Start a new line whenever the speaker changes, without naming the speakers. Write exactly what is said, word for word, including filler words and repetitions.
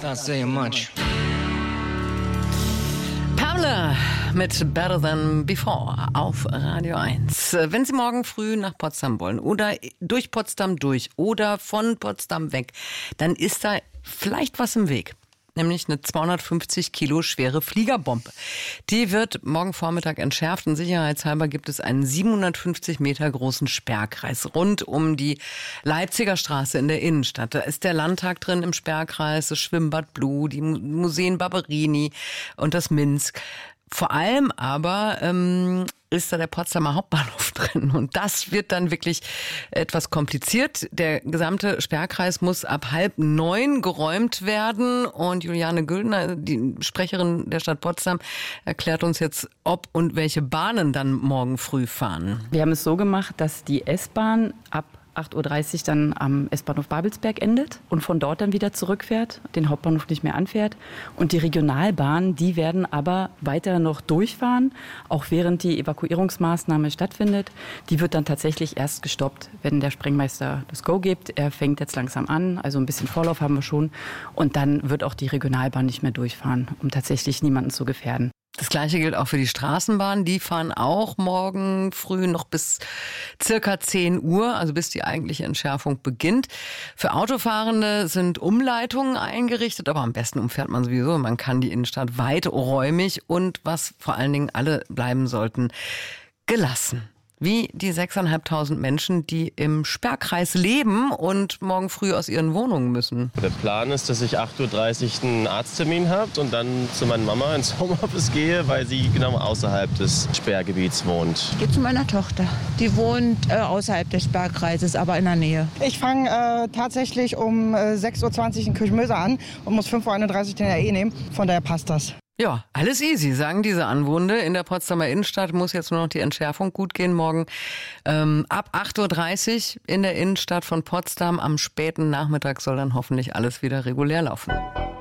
not saying much.
Pamela mit Better Than Before auf Radio eins. Wenn Sie morgen früh nach Potsdam wollen oder durch Potsdam durch oder von Potsdam weg, dann ist da vielleicht was im Weg. Nämlich eine zweihundertfünfzig Kilo schwere Fliegerbombe. Die wird morgen Vormittag entschärft und sicherheitshalber gibt es einen siebenhundertfünfzig Meter großen Sperrkreis rund um die Leipziger Straße in der Innenstadt. Da ist der Landtag drin im Sperrkreis, das Schwimmbad Blue, die Museen Barberini und das Minsk. Vor allem aber ähm, ist da der Potsdamer Hauptbahnhof drin und das wird dann wirklich etwas kompliziert. Der gesamte Sperrkreis muss ab halb neun geräumt werden und Juliane Güldner, die Sprecherin der Stadt Potsdam, erklärt uns jetzt, ob und welche Bahnen dann morgen früh fahren.
Wir haben es so gemacht, dass die S-Bahn ab acht Uhr dreißig dann am S-Bahnhof Babelsberg endet und von dort dann wieder zurückfährt, den Hauptbahnhof nicht mehr anfährt. Und die Regionalbahnen, die werden aber weiter noch durchfahren, auch während die Evakuierungsmaßnahme stattfindet. Die wird dann tatsächlich erst gestoppt, wenn der Sprengmeister das Go gibt. Er fängt jetzt langsam an, also ein bisschen Vorlauf haben wir schon. Und dann wird auch die Regionalbahn nicht mehr durchfahren, um tatsächlich niemanden zu gefährden.
Das Gleiche gilt auch für die Straßenbahn. Die fahren auch morgen früh noch bis circa zehn Uhr, also bis die eigentliche Entschärfung beginnt. Für Autofahrende sind Umleitungen eingerichtet, aber am besten umfährt man sowieso. Man kann die Innenstadt weiträumig und was vor allen Dingen alle bleiben sollten, gelassen. Wie die sechstausendfünfhundert Menschen, die im Sperrkreis leben und morgen früh aus ihren Wohnungen müssen.
Der Plan ist, dass ich acht Uhr dreißig einen Arzttermin habe und dann zu meiner Mama ins Homeoffice gehe, weil sie genau außerhalb des Sperrgebiets wohnt.
Ich gehe zu meiner Tochter. Die wohnt äh, außerhalb des Sperrkreises, aber in der Nähe.
Ich fange äh, tatsächlich um äh, sechs Uhr zwanzig in Kirchmöser an und muss fünf Uhr einunddreißig den R E nehmen. Von daher passt das.
Ja, alles easy, sagen diese Anwohner. In der Potsdamer Innenstadt muss jetzt nur noch die Entschärfung gut gehen morgen. Ähm, ab acht Uhr dreißig in der Innenstadt von Potsdam am späten Nachmittag soll dann hoffentlich alles wieder regulär laufen.